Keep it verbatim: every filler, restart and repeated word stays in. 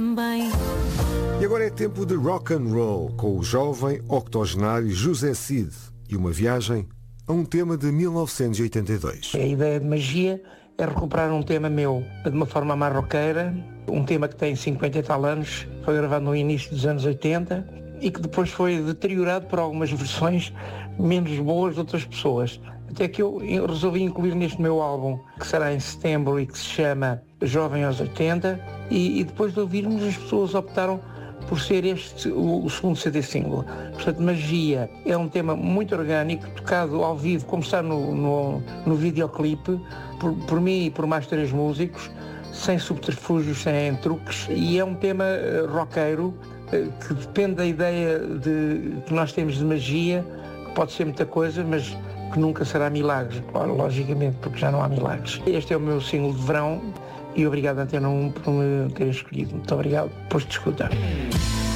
Bem. E agora é tempo de rock and roll com o jovem octogenário José Cid e uma viagem a um tema de mil novecentos e oitenta e dois. A ideia de magia é recuperar um tema meu de uma forma mais roqueira, um tema que tem cinquenta e tal anos, foi gravado no início dos anos oitenta e que depois foi deteriorado por algumas versões menos boas de outras pessoas. Até que eu resolvi incluir neste meu álbum, que será em setembro e que se chama Jovem aos oitenta, e, e depois de ouvirmos as pessoas optaram por ser este o, o segundo C D single. Portanto, Magia é um tema muito orgânico, tocado ao vivo, como está no, no, no videoclipe, por, por mim e por mais três músicos, sem subterfúgios, sem truques, e é um tema uh, roqueiro, uh, que depende da ideia de, que nós temos de magia, que pode ser muita coisa, mas que nunca será milagres, claro, logicamente, porque já não há milagres. Este é o meu single de verão e obrigado, Antena um, por me ter escolhido. Muito obrigado por te escutar.